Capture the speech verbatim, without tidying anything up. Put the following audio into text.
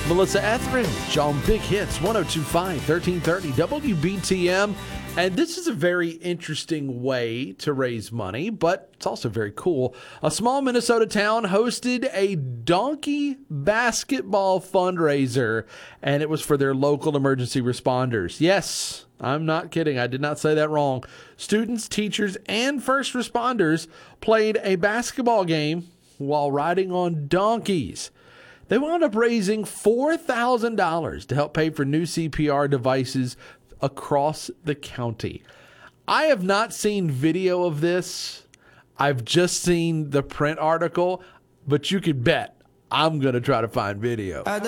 Melissa Etheridge on Big Hits, one oh two point five, thirteen thirty W B T M. And this is a very interesting way to raise money, but it's also very cool. A small Minnesota town hosted a donkey basketball fundraiser, and it was for their local emergency responders. Yes, I'm not kidding. I did not say that wrong. Students, teachers, and first responders played a basketball game while riding on donkeys. They wound up raising four thousand dollars to help pay for new C P R devices across the county. I have not seen video of this. I've just seen the print article, but you could bet I'm going to try to find video.